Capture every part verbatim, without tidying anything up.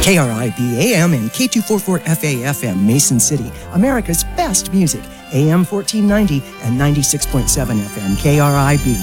K R I B A M and K two forty-four F A F M, Mason City, America's best music, A M fourteen ninety and ninety-six point seven F M, K R I B.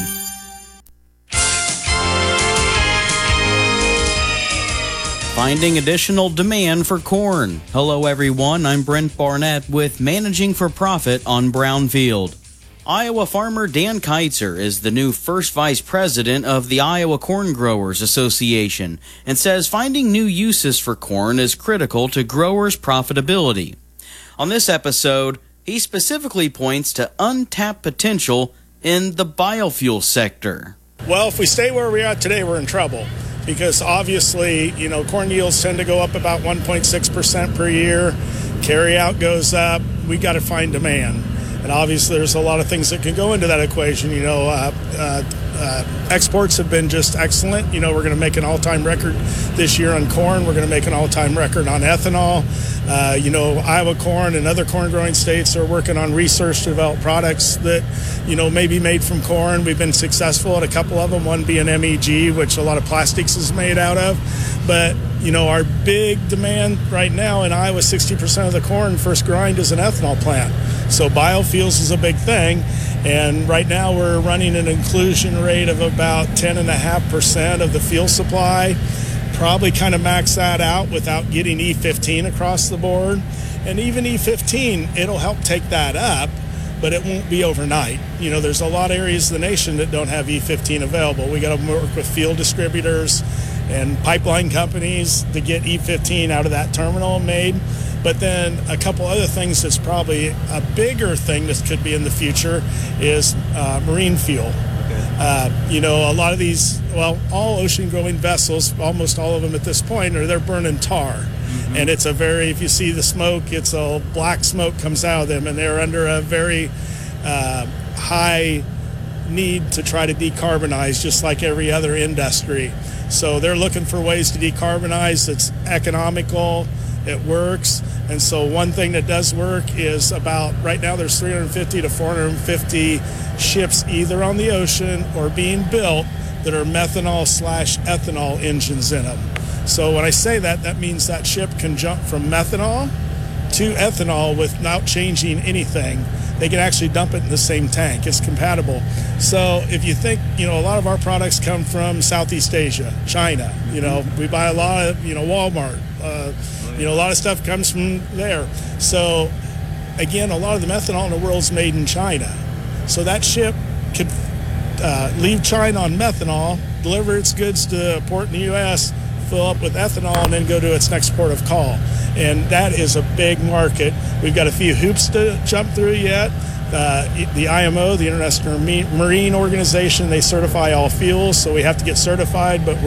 Finding additional demand for corn. Hello everyone, I'm Brent Barnett with Managing for Profit on Brownfield. Iowa farmer Dan Keitzer is the new first vice president of the Iowa Corn Growers Association and says finding new uses for corn is critical to growers' profitability. On this episode, he specifically points to untapped potential in the biofuel sector. Well, if we stay where we are today, we're in trouble because obviously, you know, corn yields tend to go up about one point six percent per year. Carryout goes up. We got to find demand. And obviously, there's a lot of things that can go into that equation. You know, uh, uh, uh, exports have been just excellent. You know, we're going to make an all-time record this year on corn. We're going to make an all-time record on ethanol. Uh, you know, Iowa corn and other corn-growing states are working on research to develop products that, you know, may be made from corn. We've been successful at a couple of them, one being M E G, which a lot of plastics is made out of. But, you know, our big demand right now in Iowa, sixty percent of the corn first grind is an ethanol plant. So biofuels is a big thing, and right now we're running an inclusion rate of about ten point five percent of the fuel supply. Probably kind of max that out without getting E fifteen across the board. And even E fifteen, it'll help take that up, but it won't be overnight. You know, there's a lot of areas of the nation that don't have E fifteen available. We got to work with field distributors and pipeline companies to get E fifteen out of that terminal made. But then a couple other things that's probably a bigger thing that could be in the future is uh, marine fuel. Okay. Uh, you know, a lot of these, well, all ocean-going vessels, almost all of them at this point, are they're burning tar. Mm-hmm. And it's a very, if you see the smoke, it's a black smoke comes out of them, and they're under a very uh, high need to try to decarbonize, just like every other industry. So they're looking for ways to decarbonize that's economical, it works. And so one thing that does work is about, right now there's three hundred fifty to four hundred fifty ships either on the ocean or being built that are methanol slash ethanol engines in them. So when I say that, that means that ship can jump from methanol to ethanol without changing anything. They can actually dump it in the same tank. It's compatible. So if you think, you know, a lot of our products come from Southeast Asia, China. You know, we buy a lot of, you know, Walmart. Uh, you know, a lot of stuff comes from there. So, again, a lot of the methanol in the world is made in China. So that ship could uh, leave China on methanol, deliver its goods to a port in the U S, fill up with ethanol, and then go to its next port of call. And that is a big market. We've got a few hoops to jump through yet. Uh, the I M O, the International Marine Organization, they certify all fuels, so we have to get certified, but we're